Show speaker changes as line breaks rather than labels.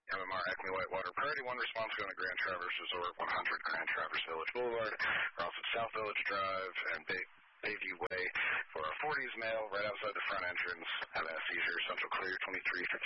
MMR Acme Whitewater Priority 1 response going to Grand Traverse Resort, 100 Grand Traverse Village Boulevard. We're also South Village Drive and Bayview Way for a 40s male right outside the front entrance. Had a seizure, central clear, 2350.